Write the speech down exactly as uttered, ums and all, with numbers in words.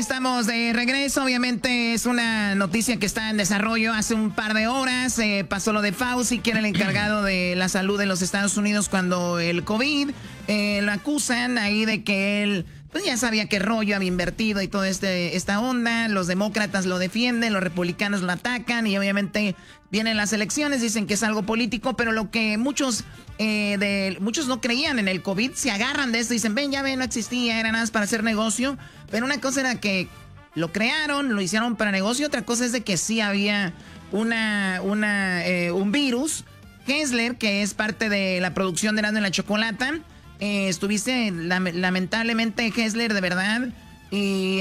estamos de regreso. Obviamente es una noticia que está en desarrollo. Hace un par de horas eh, pasó lo de Fauci, que era el encargado de la salud de los Estados Unidos cuando el COVID. Eh, lo acusan ahí de que él, pues ya sabía qué rollo había invertido y toda este, esta onda. Los demócratas lo defienden, los republicanos lo atacan y obviamente vienen las elecciones, dicen que es algo político, pero lo que muchos eh, de muchos no creían en el COVID, se agarran de esto y dicen, ven, ya ven, no existía, era nada más para hacer negocio. Pero una cosa era que lo crearon, lo hicieron para negocio, otra cosa es de que sí había una, una, eh, un virus. Kessler, que es parte de la producción de Erasmo y la Chocolata, eh, estuviste, lamentablemente, Kessler, de verdad, y